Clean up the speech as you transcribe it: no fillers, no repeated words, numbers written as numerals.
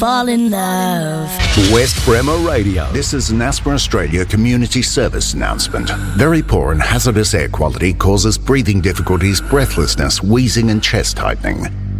fall in love. West Bremer Radio. This is an Asper Australia community service announcement. Very poor and hazardous air quality causes breathing difficulties, breathlessness, wheezing and chest tightening.